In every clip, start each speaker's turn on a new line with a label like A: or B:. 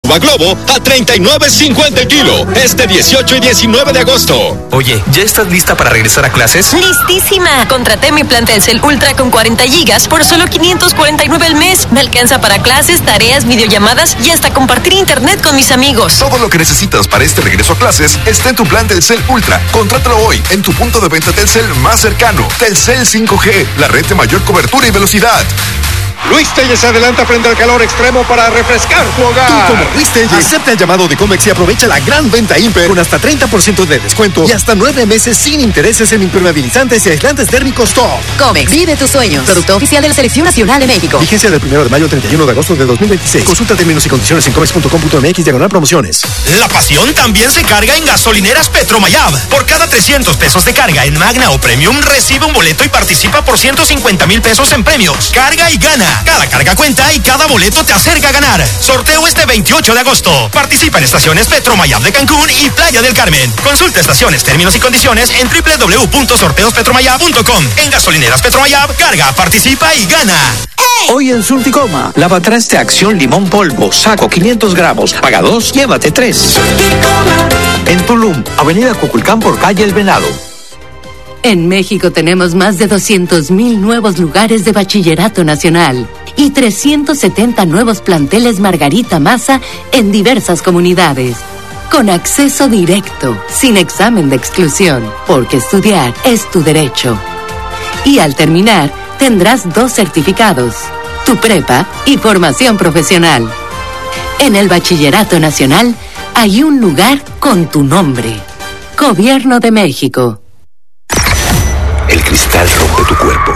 A: uva Globo a $39.50 el kilo, este 18 y 19 de agosto.
B: Oye, ¿ya estás lista para regresar a clases?
C: ¡Listísima! Contraté mi plan Telcel Ultra con 40 gigas por solo $549 al mes. Me alcanza para clases, tareas, videollamadas y hasta compartir internet con mis amigos.
D: Todo lo que necesitas para este regreso a clases está en tu plan Telcel Ultra. Contrátalo hoy en tu punto de venta Telcel más cercano. Telcel 5G, la red de mayor cobertura y velocidad.
E: Luis Telles se adelanta frente al calor extremo para refrescar tu hogar.
F: Tú, como Luis Telles, acepta el llamado de Comex y aprovecha la gran venta Imper con hasta 30% de descuento y hasta 9 meses sin intereses en impermeabilizantes y aislantes térmicos top.
G: Comex, vive tus sueños. Producto oficial de la Selección Nacional de México.
F: Vigencia del 1 de mayo al 31 de agosto de 2026. Consulta términos y condiciones en comex.com.mx/promociones.
H: La pasión también se carga en gasolineras Petromayab. Por cada 300 pesos de carga en Magna o Premium, recibe un boleto y participa por 150,000 pesos en premios. Carga y gana. Cada carga cuenta y cada boleto te acerca a ganar. Sorteo este 28 de agosto. Participa en estaciones Petromayab de Cancún y Playa del Carmen. Consulta estaciones, términos y condiciones en www.sorteospetromayab.com. En gasolineras Petromayab, carga, participa y gana.
I: Hoy en Surticoma, lavatraste Acción Limón Polvo, saco 500 gramos, paga 2, llévate 3. En Tulum, Avenida Cuculcán por calle El Venado.
J: En México tenemos más de 200,000 nuevos lugares de bachillerato nacional y 370 nuevos planteles Margarita Maza en diversas comunidades. Con acceso directo, sin examen de exclusión, porque estudiar es tu derecho. Y al terminar, tendrás 2 certificados, tu prepa y formación profesional. En el Bachillerato Nacional hay un lugar con tu nombre. Gobierno de México.
K: El cristal rompe tu cuerpo,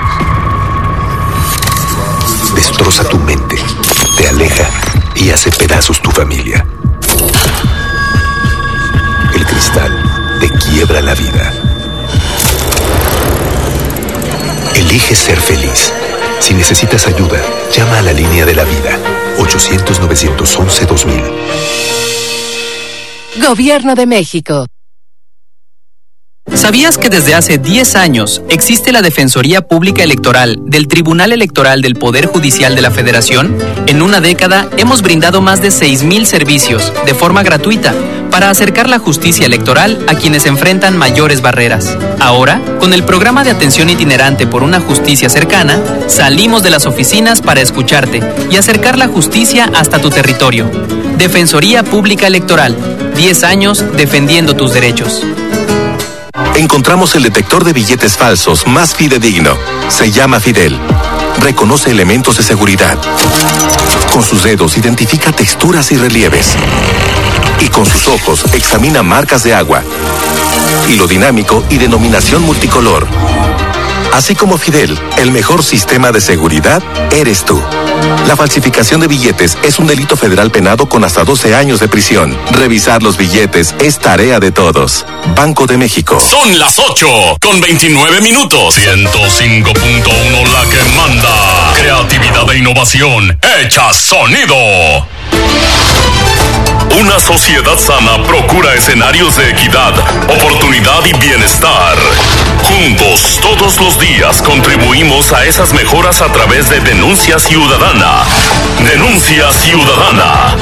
K: destroza tu mente, te aleja y hace pedazos tu familia. El cristal te quiebra la vida. Elige ser feliz. Si necesitas ayuda, llama a la línea de la vida, 800-911-2000.
J: Gobierno de México.
L: ¿Sabías que desde hace 10 años existe la Defensoría Pública Electoral del Tribunal Electoral del Poder Judicial de la Federación? En una década hemos brindado más de 6,000 servicios de forma gratuita para acercar la justicia electoral a quienes enfrentan mayores barreras. Ahora, con el programa de atención itinerante por una justicia cercana, salimos de las oficinas para escucharte y acercar la justicia hasta tu territorio. Defensoría Pública Electoral, 10 años defendiendo tus derechos.
K: Encontramos el detector de billetes falsos más fidedigno. Se llama Fidel. Reconoce elementos de seguridad. Con sus dedos identifica texturas y relieves. Y con sus ojos examina marcas de agua. Hilo dinámico y denominación multicolor. Así como Fidel, el mejor sistema de seguridad eres tú. La falsificación de billetes es un delito federal penado con hasta 12 años de prisión. Revisar los billetes es tarea de todos. Banco de México.
M: Son las 8:29. 105.1 la que manda. Creatividad e innovación. Hecha sonido. Una sociedad sana procura escenarios de equidad, oportunidad y bienestar. Juntos, todos los días, contribuimos a esas mejoras a través de Denuncia Ciudadana. Denuncia Ciudadana.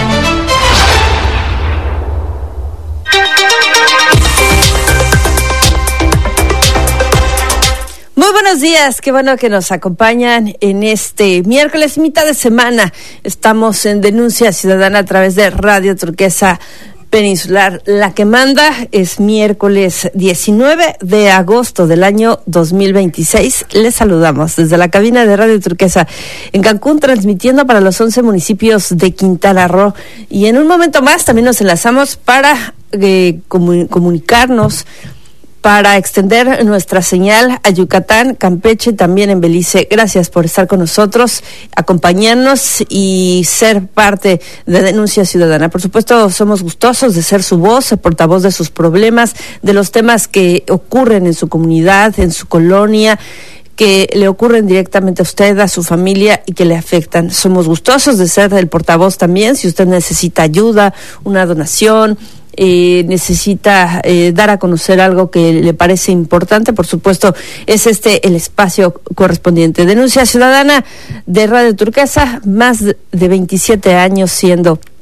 N: Muy buenos días, qué bueno que nos acompañan en este miércoles, mitad de semana. Estamos en Denuncia Ciudadana a través de Radio Turquesa Peninsular. La que manda es miércoles 19 de agosto del año 2026. Les saludamos desde la cabina de Radio Turquesa en Cancún, transmitiendo para los 11 municipios de Quintana Roo. Y en un momento más también nos enlazamos para comunicarnos, para extender nuestra señal a Yucatán, Campeche, también en Belice. Gracias por estar con nosotros, acompañarnos y ser parte de Denuncia Ciudadana. Por supuesto, somos gustosos de ser su voz, el portavoz de sus problemas, de los temas que ocurren en su comunidad, en su colonia, que le ocurren directamente a usted, a su familia y que le afectan. Somos gustosos de ser el portavoz también. Si usted necesita ayuda, una donación, necesita dar a conocer algo que le parece importante, por supuesto, es el espacio correspondiente. Denuncia Ciudadana de Radio Turquesa, más de 27 años siendo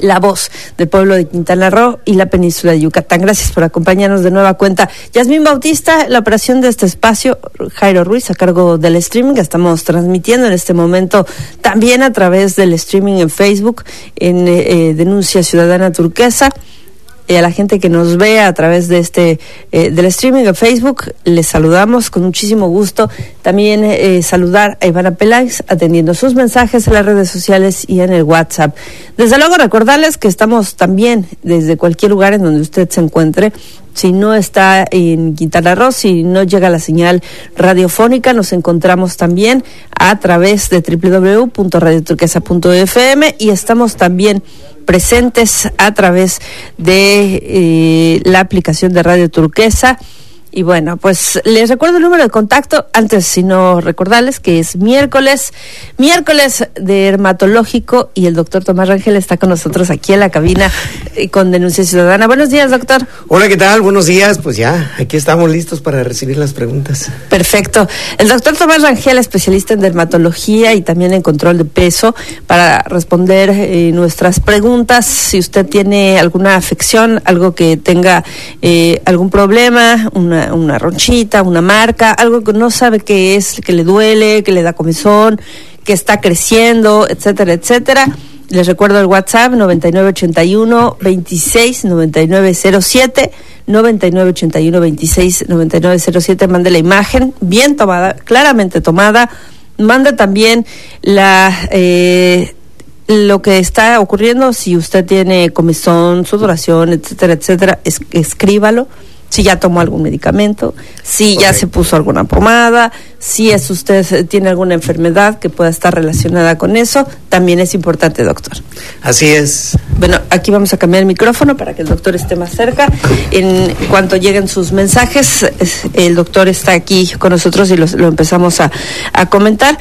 N: la voz del pueblo de Quintana Roo y la península de Yucatán. Gracias por acompañarnos de nueva cuenta. Yasmín Bautista, la operación de este espacio, Jairo Ruiz a cargo del streaming. Estamos transmitiendo en este momento también a través del streaming en Facebook, en Denuncia Ciudadana Turquesa. A la gente que nos ve a través de del streaming de Facebook, les saludamos con muchísimo gusto. También saludar a Ivana Peláez atendiendo sus mensajes en las redes sociales y en el WhatsApp. Desde luego recordarles que estamos también desde cualquier lugar en donde usted se encuentre. Si no está en Quintana Roo, si no llega la señal radiofónica, nos encontramos también a través de www.radioturquesa.fm y estamos también presentes a través de la aplicación de Radio Turquesa. Y bueno, pues les recuerdo el número de contacto, antes sino recordarles que es miércoles de dermatológico y el doctor Tomás Rangel está con nosotros aquí en la cabina con Denuncia Ciudadana. Buenos días, doctor.
O: Hola, ¿qué tal? Buenos días. Pues ya, aquí estamos listos para recibir las preguntas.
N: Perfecto. El doctor Tomás Rangel, especialista en dermatología y también en control de peso, para responder nuestras preguntas. Si usted tiene alguna afección, algo que tenga algún problema, una ronchita, una marca, algo que no sabe qué es, que le duele, que le da comezón, que está creciendo, etcétera, etcétera. Les recuerdo el WhatsApp 9981-269907, 9981-269907. Mande la imagen bien tomada, claramente tomada. Mande también lo que está ocurriendo, si usted tiene comezón, sudoración, etcétera, etcétera, escríbalo. Si ya tomó algún medicamento, si ya se puso alguna pomada, si usted tiene alguna enfermedad que pueda estar relacionada con eso, también es importante, doctor.
O: Así es.
N: Bueno, aquí vamos a cambiar el micrófono para que el doctor esté más cerca. En cuanto lleguen sus mensajes, el doctor está aquí con nosotros y lo empezamos a comentar.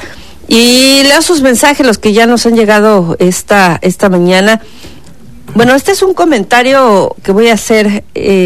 N: Y leo sus mensajes, los que ya nos han llegado esta mañana. Bueno, este es un comentario que voy a hacer,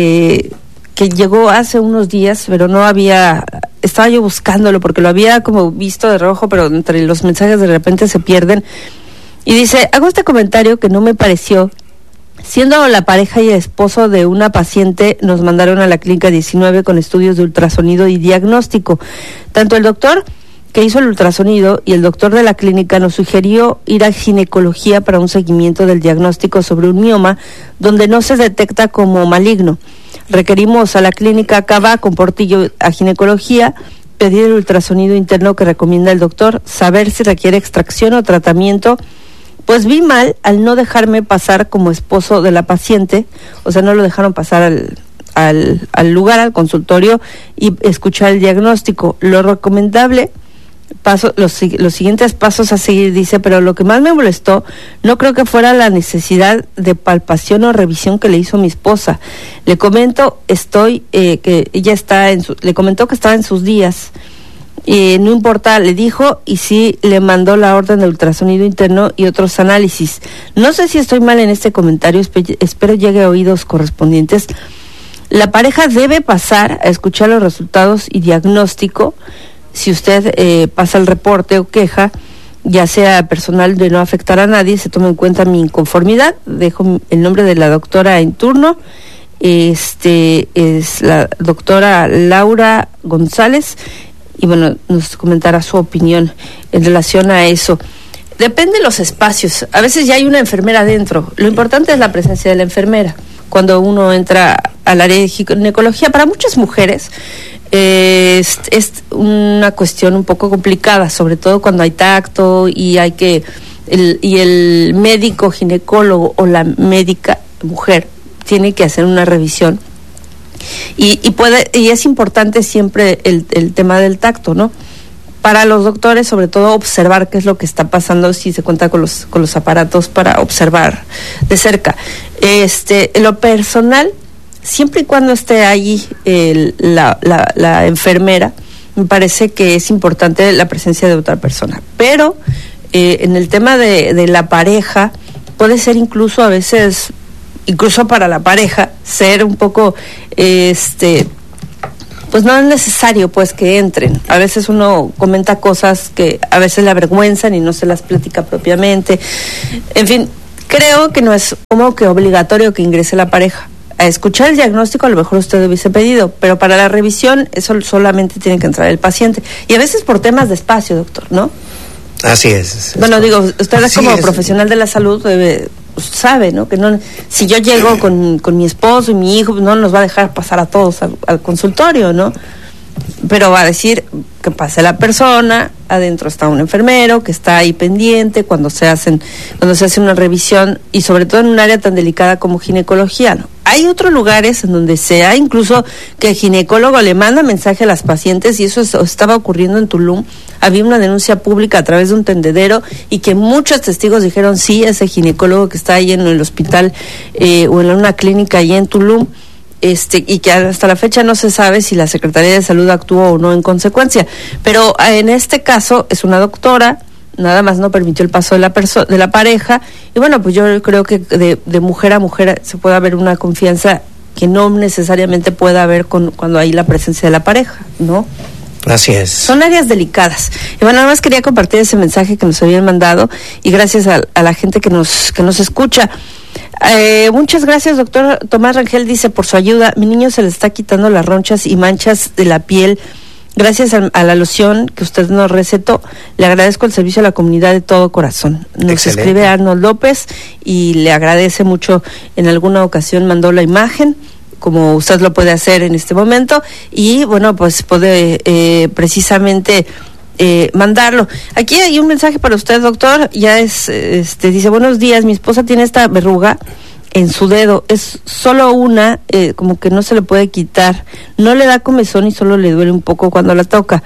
N: que llegó hace unos días, pero estaba yo buscándolo porque lo había como visto de rojo, pero entre los mensajes de repente se pierden. Y dice, hago este comentario que no me pareció. Siendo la pareja y el esposo de una paciente, nos mandaron a la clínica 19 con estudios de ultrasonido y diagnóstico. Tanto el doctor que hizo el ultrasonido y el doctor de la clínica nos sugirió ir a ginecología para un seguimiento del diagnóstico sobre un mioma donde no se detecta como maligno. Requerimos a la clínica Cava con Portillo a ginecología, pedir el ultrasonido interno que recomienda el doctor, saber si requiere extracción o tratamiento. Pues vi mal al no dejarme pasar como esposo de la paciente, o sea, no lo dejaron pasar al lugar, al consultorio y escuchar el diagnóstico. Lo recomendable, los siguientes pasos a seguir, dice, pero lo que más me molestó, no creo que fuera la necesidad de palpación o revisión que le hizo mi esposa. Le comento, que ella le comentó que estaba en sus días, no importa, le dijo, y sí le mandó la orden de ultrasonido interno y otros análisis. No sé si estoy mal en este comentario, espero llegue a oídos correspondientes. La pareja debe pasar a escuchar los resultados y diagnóstico. Si usted pasa el reporte o queja, ya sea personal de no afectar a nadie, se toma en cuenta mi inconformidad. Dejo el nombre de la doctora en turno. Es la doctora Laura González. Y bueno, nos comentará su opinión en relación a eso. Depende de los espacios. A veces ya hay una enfermera adentro. Lo importante es la presencia de la enfermera. Cuando uno entra al área de ginecología, para muchas mujeres, es una cuestión un poco complicada, sobre todo cuando hay tacto y el médico ginecólogo o la médica mujer tiene que hacer una revisión y es importante siempre el tema del tacto, ¿no? Para los doctores, sobre todo, observar qué es lo que está pasando, si se cuenta con los aparatos para observar de cerca. En lo personal, siempre y cuando esté allí la enfermera, me parece que es importante la presencia de otra persona. Pero en el tema de la pareja, puede ser incluso a veces, incluso para la pareja, ser un poco, pues no es necesario pues que entren. A veces uno comenta cosas que a veces le avergüenzan y no se las platica propiamente. En fin, Creo que no es como que obligatorio que ingrese la pareja. A escuchar el diagnóstico a lo mejor usted hubiese pedido, pero para la revisión eso solamente tiene que entrar el paciente. Y a veces por temas de espacio, doctor, ¿no?
O: Así es.
N: Bueno, digo, usted como profesional de la salud sabe, ¿no? Que no, si yo llego con mi esposo y mi hijo, no nos va a dejar pasar a todos al consultorio, ¿no? Pero va a decir que pase la persona, adentro está un enfermero que está ahí pendiente cuando se hace una revisión, y sobre todo en un área tan delicada como ginecología, ¿no? Hay otros lugares en donde sea incluso que el ginecólogo le manda mensaje a las pacientes, y eso estaba ocurriendo en Tulum. Había una denuncia pública a través de un tendedero y que muchos testigos dijeron sí, ese ginecólogo que está ahí en el hospital o en una clínica allí en Tulum, y que hasta la fecha no se sabe si la Secretaría de Salud actuó o no en consecuencia. Pero en este caso es una doctora, nada más no permitió el paso de la pareja, y bueno, pues yo creo que de mujer a mujer se puede haber una confianza que no necesariamente pueda haber cuando hay la presencia de la pareja, ¿no?
O: Así es.
N: Son áreas delicadas. Y bueno, nada más quería compartir ese mensaje que nos habían mandado, y gracias a la gente que nos escucha. Muchas gracias, doctor Tomás Rangel, dice, por su ayuda. Mi niño se le está quitando las ronchas y manchas de la piel gracias a la loción que usted nos recetó. Le agradezco el servicio a la comunidad de todo corazón. Nos
O: Excelente.
N: Escribe Arnold López y le agradece mucho. En alguna ocasión mandó la imagen, como usted lo puede hacer en este momento, y bueno, pues puede precisamente mandarlo. Aquí hay un mensaje para usted, doctor. Ya dice, buenos días, mi esposa tiene esta verruga en su dedo, es solo una, como que no se le puede quitar, no le da comezón y solo le duele un poco cuando la toca.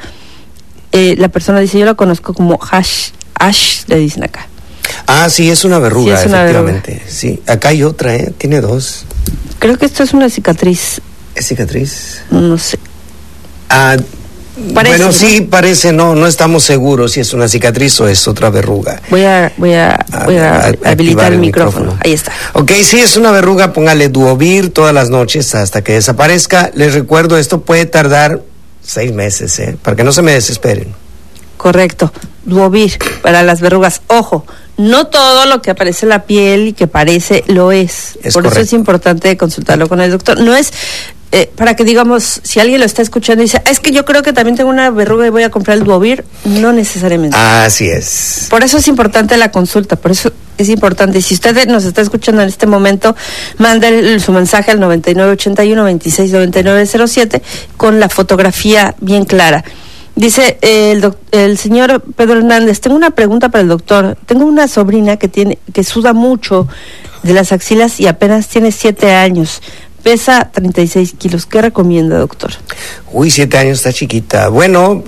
N: La persona dice, yo la conozco como Ash, le dicen acá.
O: Ah, sí, es una verruga,
N: sí, es una
O: efectivamente.
N: Verruga.
O: Sí, acá hay otra, tiene dos.
N: Creo que esto es una cicatriz.
O: ¿Es cicatriz?
N: No sé.
O: Parece, bueno,
N: ¿no?
O: Sí, parece, no estamos seguros si es una cicatriz o es otra verruga.
N: Voy a habilitar el micrófono. Ahí está.
O: Ok, sí, es una verruga, póngale Duovir todas las noches hasta que desaparezca. Les recuerdo, esto puede tardar 6 meses, para que no se me desesperen.
N: Correcto, Duovir para las verrugas. Ojo, no todo lo que aparece en la piel y que parece lo es. Por correcto. Eso es importante consultarlo con el doctor. No es para que digamos, si alguien lo está escuchando y dice, es que yo creo que también tengo una verruga y voy a comprar el Duovir, no necesariamente.
O: Así es.
N: Por eso es importante la consulta, por eso es importante. Y si usted nos está escuchando en este momento, mande su mensaje al 9981-269907 con la fotografía bien clara. Dice el señor Pedro Hernández, tengo una pregunta para el doctor. Tengo una sobrina que suda mucho de las axilas y apenas tiene 7 años. Pesa 36 kilos. ¿Qué recomienda, doctor?
O: 7 años, está chiquita. Bueno,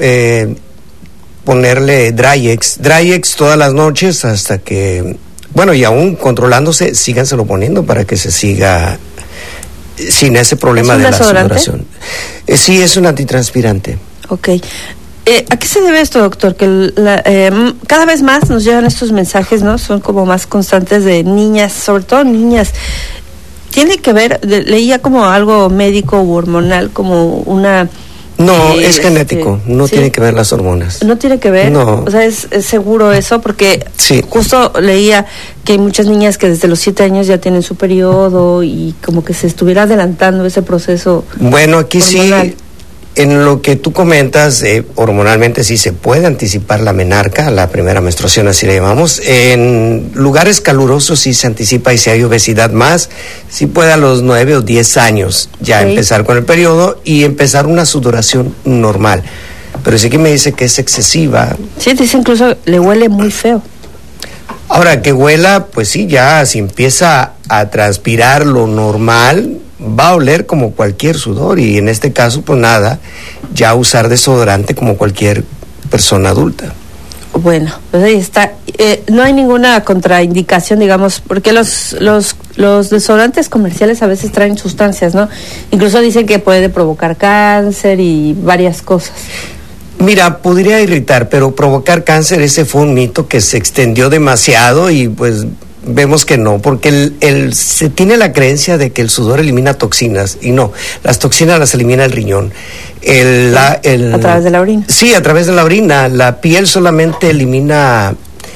O: ponerle Dryex todas las noches hasta que, bueno, y aún controlándose, síganselo poniendo para que se siga sin ese problema de la sudoración. Sí, es un antitranspirante.
N: Ok. ¿A qué se debe esto, doctor? Que cada vez más nos llegan estos mensajes, ¿no? Son como más constantes de niñas, sobre todo niñas. ¿Tiene que ver, leía como algo médico u hormonal, como una...
O: No, es genético, no ¿sí? Tiene que ver las hormonas.
N: ¿No tiene que ver?
O: No.
N: O sea, ¿es seguro eso? Porque
O: sí.
N: Justo leía que hay muchas niñas que desde los 7 años ya tienen su periodo y como que se estuviera adelantando ese proceso.
O: Bueno, aquí
N: hormonal.
O: Sí, en lo que tú comentas, hormonalmente sí se puede anticipar la menarca, la primera menstruación, así le llamamos. En lugares calurosos sí se anticipa, y si hay obesidad más, sí puede a los 9 o 10 años ya empezar con el periodo y empezar una sudoración normal. Pero sí que me dice que es excesiva.
N: Sí, dice incluso le huele muy feo.
O: Ahora, que huela, pues sí, ya si empieza a transpirar lo normal, va a oler como cualquier sudor, y en este caso, pues nada, ya usar desodorante como cualquier persona adulta.
N: Bueno, pues ahí está. No hay ninguna contraindicación, digamos, porque los desodorantes comerciales a veces traen sustancias, ¿no? Incluso dicen que puede provocar cáncer y varias cosas.
O: Mira, podría irritar, pero provocar cáncer, ese fue un mito que se extendió demasiado y pues vemos que no, porque se tiene la creencia de que el sudor elimina toxinas, y no, las toxinas las elimina el riñón.
N: ¿A través de la orina?
O: Sí, a través de la orina. La piel solamente elimina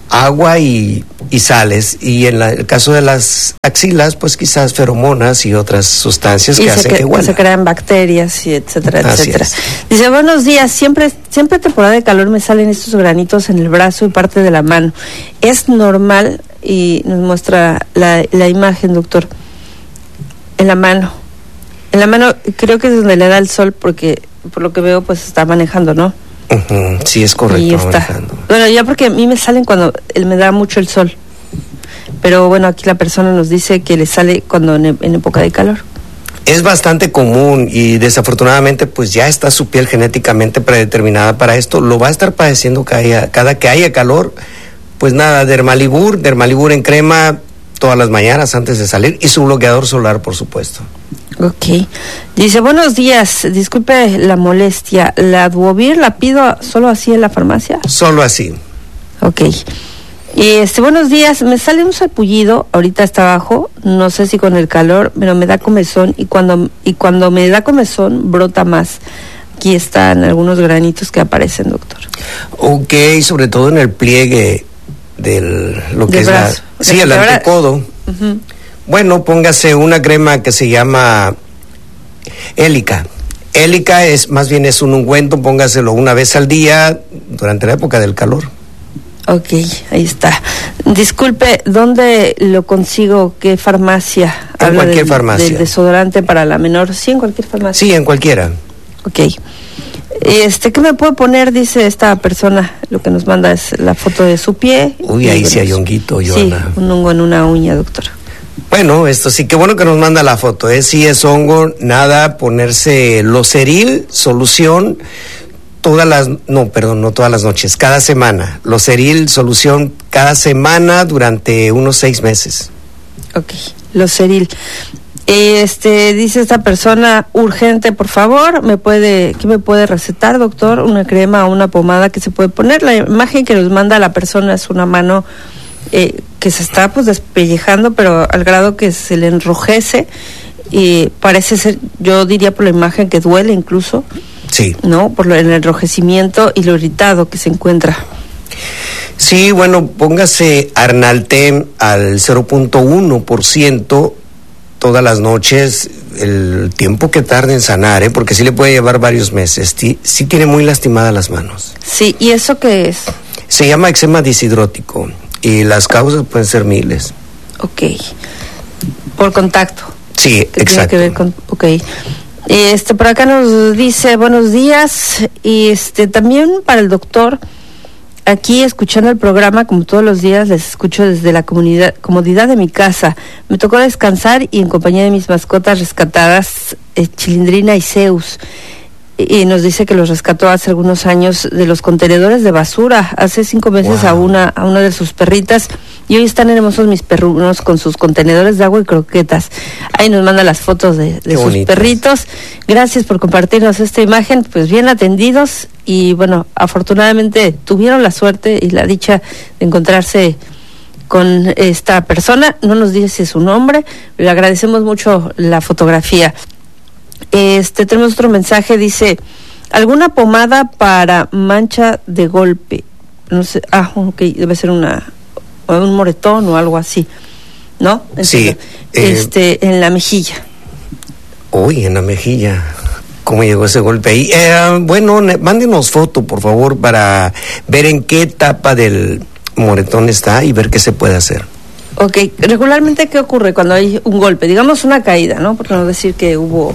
O: agua y sales, y en el caso de las axilas, pues quizás feromonas y otras sustancias que hacen que huela.
N: Se crean bacterias y etcétera,
O: Así
N: etcétera.
O: es.
N: Dice, buenos días, siempre temporada de calor me salen estos granitos en el brazo y parte de la mano. ¿Es normal? Y nos muestra la imagen, doctor. En la mano creo que es donde le da el sol, porque por lo que veo pues está manejando, ¿no?
O: Uh-huh, sí, es correcto.
N: Y está. Bueno, ya porque a mí me salen cuando me da mucho el sol. Pero bueno, aquí la persona nos dice que le sale cuando en época de calor.
O: Es bastante común y desafortunadamente pues ya está su piel genéticamente predeterminada para esto. Lo va a estar padeciendo cada que haya calor. Pues nada, Dermalibur en crema todas las mañanas antes de salir, y su bloqueador solar, por supuesto.
N: Ok. Dice, buenos días, disculpe la molestia, ¿la Duovir la pido solo así en la farmacia?
O: Solo así.
N: Ok. Y buenos días, me sale un sarpullido, ahorita está abajo, no sé si con el calor, pero me da comezón, y cuando me da comezón brota más. Aquí están algunos granitos que aparecen, doctor.
O: Ok, sobre todo en el pliegue lo que es
N: brazo.
O: el antecodo.
N: Uh-huh.
O: Bueno, póngase una crema que se llama Élica. Élica es un ungüento, póngaselo una vez al día durante la época del calor.
N: Ok, ahí está. Disculpe, ¿dónde lo consigo? ¿Qué farmacia?
O: En cualquier farmacia.
N: ¿Del desodorante para la menor? Sí, en cualquier farmacia.
O: Sí, en cualquiera.
N: Ok. ¿Qué me puedo poner? Dice esta persona, lo que nos manda es la foto de su pie.
O: Uy, ahí sí hay honguito, Joana.
N: Sí, un hongo en una uña, doctor.
O: Bueno, esto sí, qué bueno que nos manda la foto, sí es hongo, nada, ponerse Loceril, solución, no todas las noches, cada semana. Loceril, solución cada semana durante unos 6 meses.
N: Ok, Loceril. Dice esta persona, urgente, por favor, ¿qué me puede recetar, doctor? ¿Una crema o una pomada que se puede poner? La imagen que nos manda la persona es una mano que se está pues despellejando, pero al grado que se le enrojece, y parece ser, yo diría por la imagen, que duele incluso.
O: Sí.
N: ¿No? Por el enrojecimiento y lo irritado que se encuentra.
O: Sí, bueno, póngase Arnaltem al 0.1% todas las noches, el tiempo que tarde en sanar, porque sí le puede llevar varios meses. Sí tiene muy lastimadas las manos.
N: Sí, ¿y eso qué es?
O: Se llama eczema disidrótico y las causas pueden ser miles.
N: Ok. Por contacto.
O: Sí,
N: que
O: exacto.
N: Tiene que ver con, ok. Por acá nos dice, buenos días, y también para el doctor, aquí escuchando el programa, como todos los días, les escucho desde la comodidad de mi casa. Me tocó descansar y en compañía de mis mascotas rescatadas, Chilindrina y Zeus. Y nos dice que los rescató hace algunos años de los contenedores de basura, hace 5 meses. Wow. a una de sus perritas, y hoy están hermosos mis perrunos con sus contenedores de agua y croquetas. Ahí nos manda las fotos de sus bonitas perritos. Gracias por compartirnos esta imagen, pues bien atendidos, y bueno, afortunadamente tuvieron la suerte y la dicha de encontrarse con esta persona. No nos dice su nombre, le agradecemos mucho la fotografía. Tenemos otro mensaje, dice, ¿alguna pomada para mancha de golpe? No sé, ok, debe ser un moretón o algo así, ¿no?
O: Sí.
N: En la mejilla.
O: Uy, en la mejilla. ¿Cómo llegó ese golpe ahí? Bueno, mándenos foto, por favor, para ver en qué etapa del moretón está y ver qué se puede hacer.
N: Ok, regularmente, ¿qué ocurre cuando hay un golpe? Digamos una caída, ¿no? Por no decir que hubo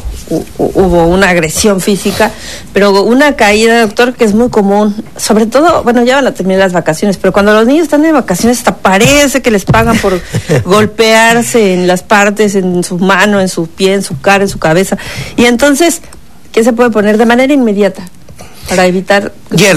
N: una agresión física, pero una caída, doctor, que es muy común, sobre todo, bueno, ya van a terminar las vacaciones, pero cuando los niños están de vacaciones hasta parece que les pagan por golpearse en las partes, en su mano, en su pie, en su cara, en su cabeza. Y entonces, ¿qué se puede poner de manera inmediata para evitar?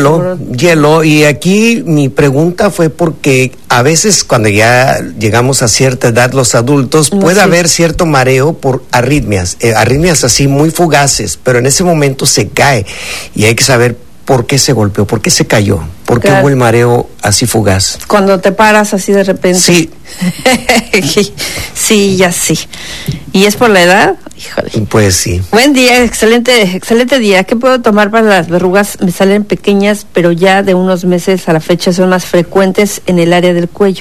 O: Hielo, y aquí mi pregunta fue porque a veces cuando ya llegamos a cierta edad los adultos puede haber cierto mareo por arritmias así muy fugaces, pero en ese momento se cae y hay que saber por qué se golpeó, por qué se cayó, por qué hubo el mareo así fugaz.
N: Cuando te paras así de repente.
O: Sí.
N: Sí, ya sí. ¿Y es por la edad? Híjole.
O: Pues sí.
N: Buen día, excelente día. ¿Qué puedo tomar para las verrugas? Me salen pequeñas, pero ya de unos meses a la fecha son más frecuentes en el área del cuello.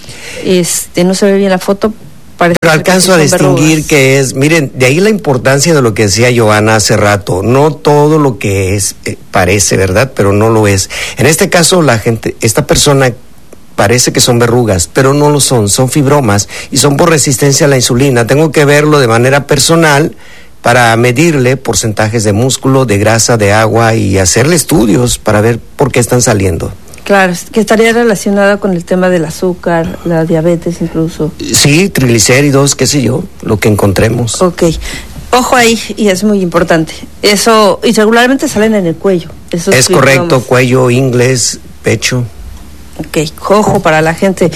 N: No se ve bien la foto.
O: Pero alcanzo a distinguir que es, miren, de ahí la importancia de lo que decía Johanna hace rato. No todo lo que es parece, ¿verdad? Pero no lo es. En este caso, esta persona parece que son verrugas, pero no lo son fibromas y son por resistencia a la insulina. Tengo que verlo de manera personal para medirle porcentajes de músculo, de grasa, de agua y hacerle estudios para ver por qué están saliendo.
N: Claro, que estaría relacionado con el tema del azúcar, la diabetes incluso.
O: Sí, triglicéridos, qué sé yo, lo que encontremos.
N: Ok. Ojo ahí, y es muy importante. Eso, y regularmente salen en el cuello.
O: Es correcto, cuello, ingles, pecho.
N: Ok, ojo para la gente.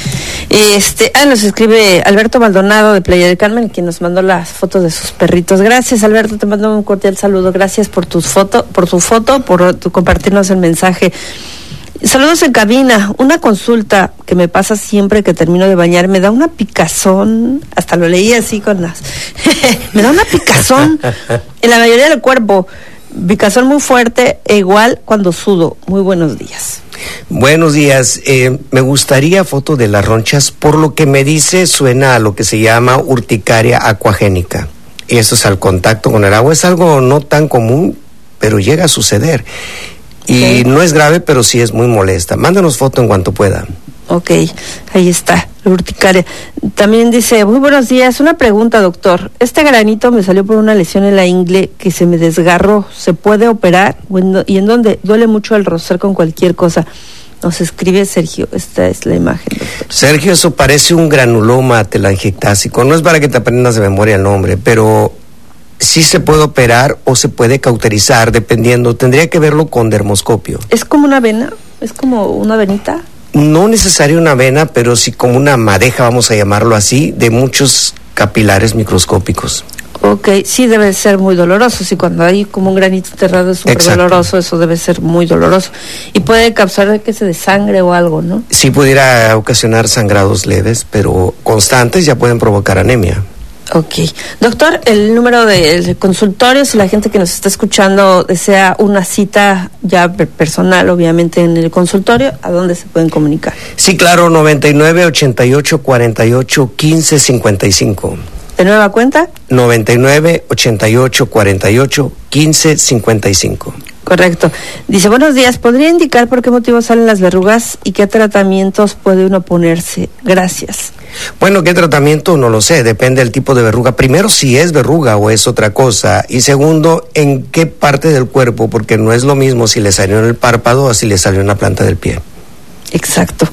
N: Nos escribe Alberto Maldonado de Playa del Carmen, quien nos mandó las fotos de sus perritos. Gracias, Alberto, te mando un cordial saludo. Gracias por tu foto, por compartirnos el mensaje. Saludos en cabina. Una consulta que me pasa siempre que termino de bañar, me da una picazón, hasta lo leí así con las... me da una picazón en la mayoría del cuerpo, picazón muy fuerte e igual cuando sudo. Muy buenos días.
O: Buenos días, me gustaría foto de las ronchas. Por lo que me dice, suena a lo que se llama urticaria acuagénica. Y eso es al contacto con el agua. Es algo no tan común, pero llega a suceder. Y no es grave, pero sí es muy molesta. Mándanos foto en cuanto pueda.
N: Ok, ahí está, la urticaria. También dice, muy buenos días, una pregunta, doctor. Este granito me salió por una lesión en la ingle que se me desgarró. ¿Se puede operar? ¿Y en dónde? Duele mucho el rocer con cualquier cosa. Nos escribe Sergio, esta es la imagen, doctor.
O: Sergio, eso parece un granuloma telangiectásico. No es para que te aprendas de memoria el nombre, pero sí se puede operar o se puede cauterizar, dependiendo. Tendría que verlo con dermoscopio.
N: ¿Es como una vena? ¿Es como una venita?
O: No necesario una vena, pero sí como una madeja, vamos a llamarlo así, de muchos capilares microscópicos.
N: Ok, sí debe ser muy doloroso. Si cuando hay como un granito enterrado es súper doloroso, eso debe ser muy doloroso. Y puede causar que se desangre o algo, ¿no?
O: Sí pudiera ocasionar sangrados leves, pero constantes ya pueden provocar anemia.
N: Ok. Doctor, el número del consultorio, si la gente que nos está escuchando desea una cita ya personal, obviamente, en el consultorio, ¿a dónde se pueden comunicar?
O: Sí, claro, 99 88 48 15 55.
N: ¿De nueva cuenta?
O: 99 88 48 15 55.
N: Correcto. Dice, buenos días, ¿podría indicar por qué motivo salen las verrugas y qué tratamientos puede uno ponerse? Gracias.
O: Bueno, ¿qué tratamiento? No lo sé, depende del tipo de verruga. Primero, si es verruga o es otra cosa. Y segundo, ¿en qué parte del cuerpo? Porque no es lo mismo si le salió en el párpado o si le salió en la planta del pie.
N: Exacto.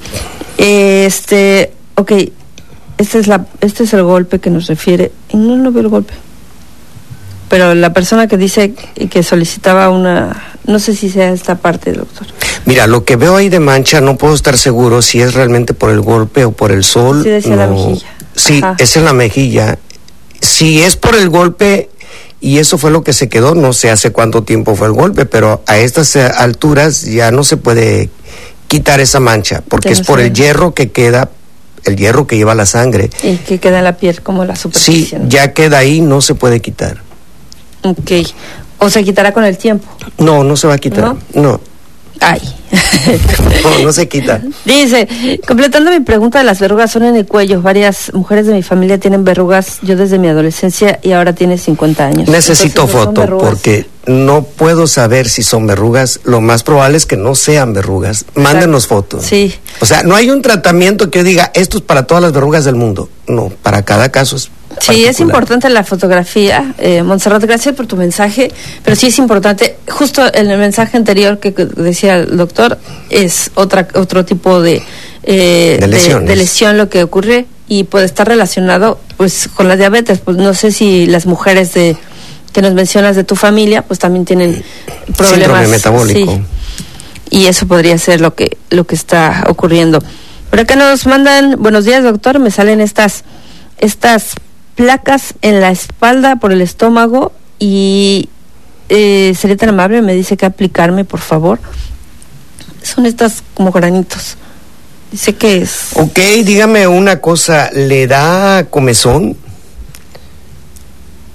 N: Ok, este es el golpe que nos refiere. No veo el golpe. Pero la persona que dice que solicitaba no sé si sea esta parte, doctor.
O: Mira, lo que veo ahí de mancha, no puedo estar seguro si es realmente por el golpe o por el sol.
N: Sí, decía la mejilla.
O: Sí, es en la mejilla. Si es por el golpe y eso fue lo que se quedó, no sé hace cuánto tiempo fue el golpe, pero a estas alturas ya no se puede quitar esa mancha, porque es por el hierro que queda, el hierro que lleva la sangre.
N: Y que queda en la piel como la superficie.
O: Sí, ¿no? Ya queda ahí, no se puede quitar.
N: Ok. ¿O se quitará con el tiempo?
O: No se va a quitar. No.
N: Ay.
O: No se quita.
N: Dice, completando mi pregunta de las verrugas, son en el cuello. Varias mujeres de mi familia tienen verrugas, yo desde mi adolescencia, y ahora tiene 50 años.
O: Necesito foto, porque no puedo saber si son verrugas. Lo más probable es que no sean verrugas. Mándenos fotos.
N: Sí.
O: O sea, no hay un tratamiento que yo diga, esto es para todas las verrugas del mundo. No, para cada caso es
N: Sí, es importante la fotografía. Montserrat, gracias por tu mensaje, pero sí es importante, justo en el mensaje anterior que decía el doctor, es otro tipo de lesión lo que ocurre y puede estar relacionado pues con la diabetes. Pues no sé si las mujeres que nos mencionas de tu familia pues también tienen problemas.
O: Síndrome metabólico.
N: Sí, y eso podría ser lo que está ocurriendo. Por acá nos mandan, buenos días doctor, me salen estas placas en la espalda por el estómago y sería tan amable, me dice que aplicarme, por favor. Son estas como granitos. Dice que es.
O: Ok, dígame una cosa, ¿le da comezón?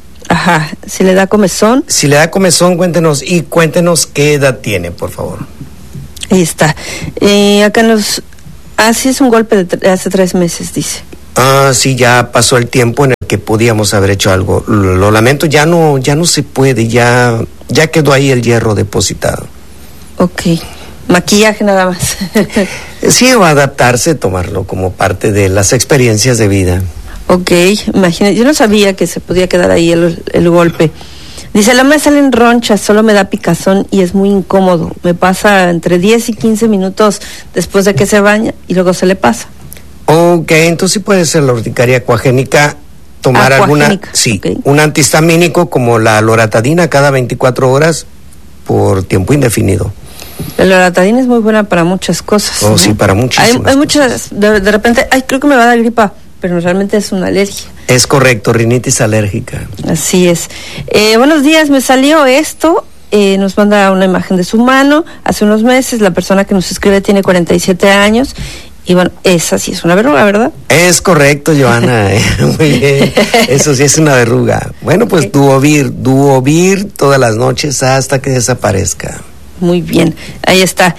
N: Ajá, si le da comezón.
O: Si le da comezón, cuéntenos qué edad tiene, por favor.
N: Ahí está. Acá sí es un golpe de hace 3 meses, dice.
O: Sí, ya pasó el tiempo en el que podíamos haber hecho algo. Lo lamento, ya no se puede, ya quedó ahí el hierro depositado.
N: Ok, maquillaje nada más.
O: Sí, va a adaptarse, tomarlo como parte de las experiencias de vida.
N: Ok, imagínate, yo no sabía que se podía quedar ahí el golpe. Dice, no me salen ronchas, solo me da picazón y es muy incómodo. Me pasa entre 10 y 15 minutos después de que se baña y luego se le pasa.
O: Ok, entonces sí puede ser la urticaria acuagénica, tomar un antihistamínico como la loratadina cada 24 horas por tiempo indefinido.
N: La loratadina es muy buena para muchas cosas.
O: ¿No? Sí, para muchísimas.
N: Hay muchas, de repente, creo que me va a dar gripa, pero realmente es una alergia.
O: Es correcto, rinitis alérgica.
N: Así es. Buenos días, me salió esto. Nos manda una imagen de su mano. Hace unos meses, la persona que nos escribe tiene 47 años. Y bueno, esa sí es una verruga, ¿verdad?
O: Es correcto, Joana. Muy bien. Eso sí es una verruga. Bueno, pues Duovir todas las noches hasta que desaparezca.
N: Muy bien, ahí está.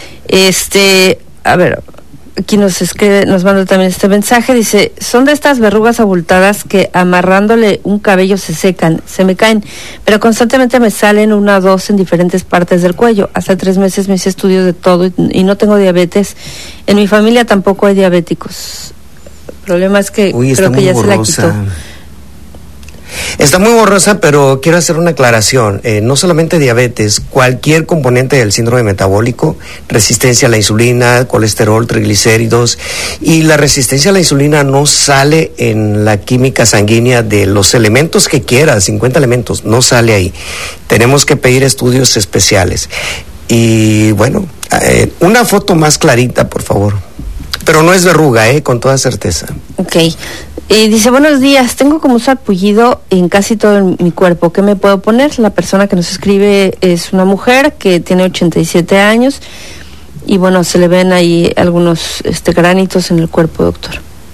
N: A ver, aquí nos manda también este mensaje, dice, son de estas verrugas abultadas que amarrándole un cabello se me caen, pero constantemente me salen 1 o 2 en diferentes partes del cuello. Hace 3 meses me hice estudios de todo y no tengo diabetes. En mi familia tampoco hay diabéticos. El problema es que creo que ya se la quitó.
O: Está muy borrosa, pero quiero hacer una aclaración. No solamente diabetes, cualquier componente del síndrome metabólico, resistencia a la insulina, colesterol, triglicéridos, y la resistencia a la insulina no sale en la química sanguínea de los elementos que quiera, 50 elementos, no sale ahí. Tenemos que pedir estudios especiales. Y bueno, una foto más clarita, por favor. Pero no es verruga, con toda certeza.
N: Ok. Dice, buenos días, tengo como un sarpullido en casi todo mi cuerpo. ¿Qué me puedo poner? La persona que nos escribe es una mujer que tiene 87 años y bueno, se le ven ahí algunos granitos en el cuerpo, doctor.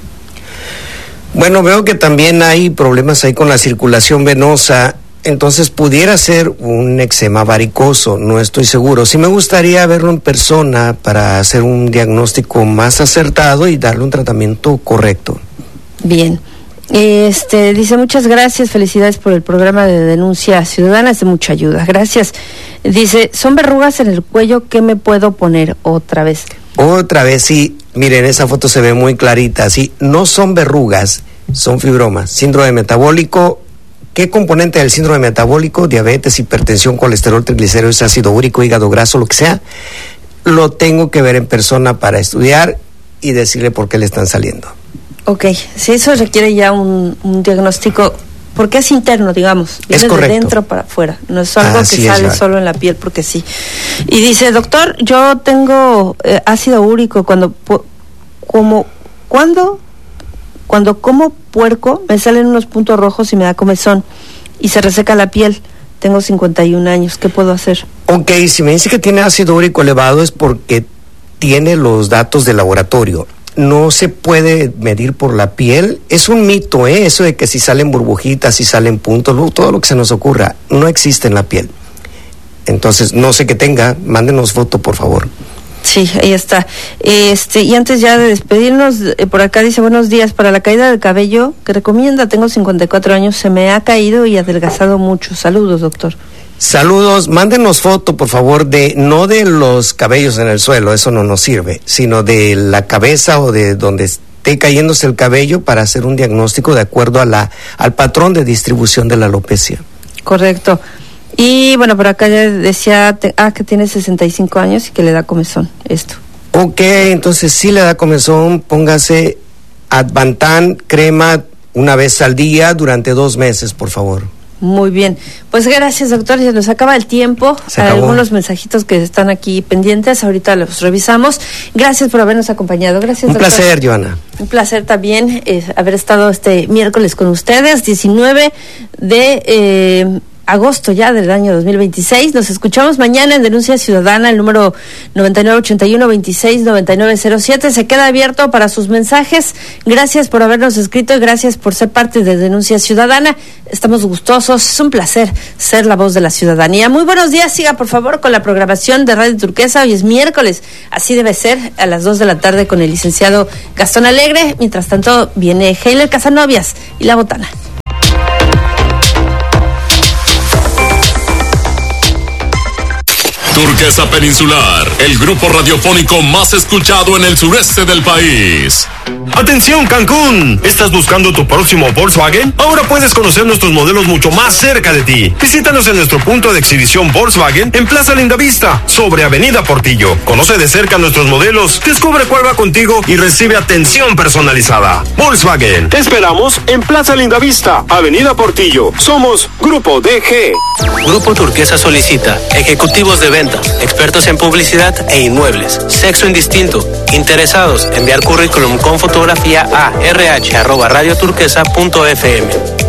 O: Bueno, veo que también hay problemas ahí con la circulación venosa, entonces pudiera ser un eczema varicoso, no estoy seguro. Sí me gustaría verlo en persona para hacer un diagnóstico más acertado y darle un tratamiento correcto.
N: Bien, dice muchas gracias, felicidades por el programa de denuncia ciudadana, es de mucha ayuda, gracias. Dice, son verrugas en el cuello, ¿qué me puedo poner otra vez?
O: Otra vez, sí, miren, esa foto se ve muy clarita, sí, no son verrugas, son fibromas, síndrome metabólico. ¿Qué componente del síndrome metabólico? Diabetes, hipertensión, colesterol, triglicéridos, ácido úrico, hígado graso, lo que sea, lo tengo que ver en persona para estudiar y decirle por qué le están saliendo.
N: Ok, si eso requiere ya un diagnóstico, porque es interno, digamos, viene de dentro para afuera, no es algo que sale solo en la piel, porque sí. Y dice, doctor, yo tengo ácido úrico, cuando como puerco me salen unos puntos rojos y me da comezón y se reseca la piel. Tengo 51 años, ¿qué puedo hacer?
O: Ok, si me dice que tiene ácido úrico elevado es porque tiene los datos de laboratorio. No se puede medir por la piel. Es un mito, eso de que si salen burbujitas, si salen puntos, todo lo que se nos ocurra, no existe en la piel. Entonces, no sé qué tenga, mándenos foto, por favor.
N: Sí, ahí está. Y antes ya de despedirnos, por acá dice, buenos días, para la caída del cabello, ¿qué recomienda? Tengo 54 años, se me ha caído y adelgazado mucho. Saludos, doctor.
O: Saludos, mándenos foto, por favor, no de los cabellos en el suelo, eso no nos sirve, sino de la cabeza o de donde esté cayéndose el cabello para hacer un diagnóstico de acuerdo al patrón de distribución de la alopecia.
N: Correcto. Y bueno, por acá ya decía que tiene 65 años y que le da comezón esto.
O: Ok, entonces sí le da comezón, póngase Advantan crema una vez al día durante 2 meses, por favor.
N: Muy bien, pues gracias, doctor, ya nos acaba el tiempo. Algunos mensajitos que están aquí pendientes, ahorita los revisamos. Gracias por habernos acompañado. Gracias,
O: doctor. Un placer, Joana.
N: Un placer también haber estado este miércoles con ustedes, 19 de agosto ya del año 2026. Nos escuchamos mañana en Denuncia Ciudadana, el número 9981-269907. Se queda abierto para sus mensajes. Gracias por habernos escrito y gracias por ser parte de Denuncia Ciudadana. Estamos gustosos. Es un placer ser la voz de la ciudadanía. Muy buenos días. Siga, por favor, con la programación de Radio Turquesa. Hoy es miércoles. Así debe ser, a las 2 de la tarde con el licenciado Gastón Alegre. Mientras tanto, viene Heiler Casanovias y La Botana.
M: Turquesa Peninsular, el grupo radiofónico más escuchado en el sureste del país.
H: Atención Cancún, ¿estás buscando tu próximo Volkswagen? Ahora puedes conocer nuestros modelos mucho más cerca de ti. Visítanos en nuestro punto de exhibición Volkswagen en Plaza Lindavista, sobre Avenida Portillo. Conoce de cerca nuestros modelos, descubre cuál va contigo y recibe atención personalizada. Volkswagen, te esperamos en Plaza Lindavista, Avenida Portillo. Somos Grupo DG.
P: Grupo Turquesa solicita ejecutivos de ventas, expertos en publicidad e inmuebles, sexo indistinto, interesados, enviar currículum con fotografía a rh@radioturquesa.fm,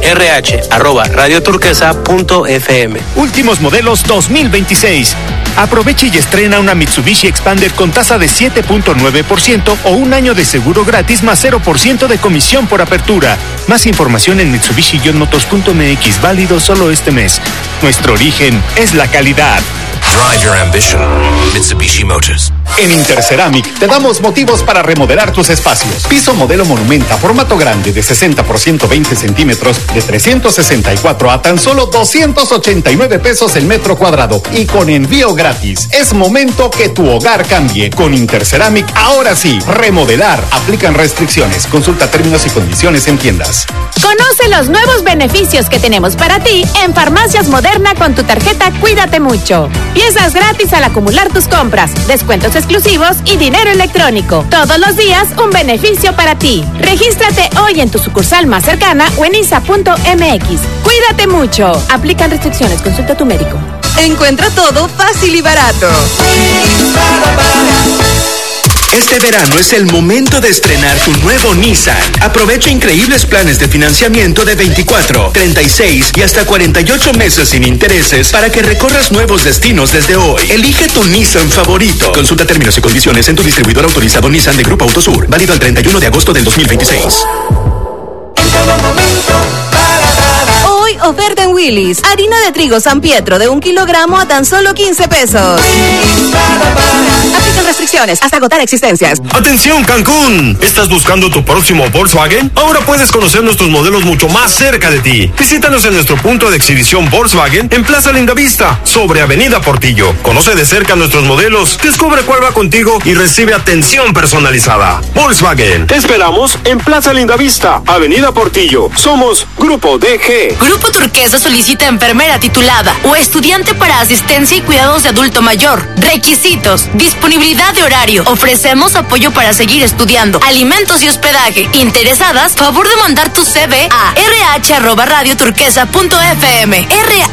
P: rh@radioturquesa.fm.
Q: Últimos modelos 2026. Aproveche y estrena una Mitsubishi Expander con tasa de 7.9% o un año de seguro gratis más 0% de comisión por apertura. Más información en Mitsubishi-motors.mx, válido solo este mes. Nuestro origen es la calidad.
R: Drive your ambition. Mitsubishi Motors.
F: En Interceramic te damos motivos para remodelar tus espacios. Piso modelo Monumenta, formato grande de 60 por 120 centímetros, de 364 a tan solo 289 pesos el metro cuadrado y con envío gratis. Es momento que tu hogar cambie. Con Interceramic, ahora sí, remodelar. Aplican restricciones. Consulta términos y condiciones en tiendas.
S: Conoce los nuevos beneficios que tenemos para ti en Farmacias Moderna con tu tarjeta Cuídate Mucho. Piezas gratis al acumular tus compras, descuentos exclusivos y dinero electrónico. Todos los días un beneficio para ti. Regístrate hoy en tu sucursal más cercana o en isa.mx. Cuídate mucho. Aplican restricciones. Consulta a tu médico.
G: Encuentra todo fácil y barato.
T: Este verano es el momento de estrenar tu nuevo Nissan. Aprovecha increíbles planes de financiamiento de 24, 36 y hasta 48 meses sin intereses para que recorras nuevos destinos desde hoy. Elige tu Nissan favorito. Consulta términos y condiciones en tu distribuidor autorizado Nissan de Grupo Autosur. Válido el 31 de agosto del 2026.
G: Hoy oferta en Willy's. Harina de trigo San Pietro de 1 kilogramo a tan solo 15 pesos. Aplican restricciones hasta agotar existencias.
H: Atención Cancún, ¿estás buscando tu próximo Volkswagen? Ahora puedes conocer nuestros modelos mucho más cerca de ti. Visítanos en nuestro punto de exhibición Volkswagen en Plaza Lindavista, sobre Avenida Portillo. Conoce de cerca nuestros modelos, descubre cuál va contigo y recibe atención personalizada. Volkswagen, te esperamos en Plaza Lindavista, Avenida Portillo. Somos Grupo DG.
C: Grupo Turquesa solicita enfermera titulada o estudiante para asistencia y cuidados de adulto mayor. Requisitos: disponibilidad de horario. Ofrecemos apoyo para seguir estudiando, alimentos y hospedaje. Interesadas, favor de mandar tu CV a rh@radioturquesa.fm,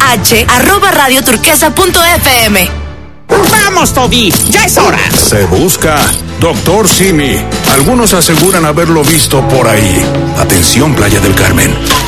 C: rh@radioturquesa.fm.
U: ¡Vamos, Toby! ¡Ya es hora!
V: Se busca Dr. Simi. Algunos aseguran haberlo visto por ahí. Atención, Playa del Carmen.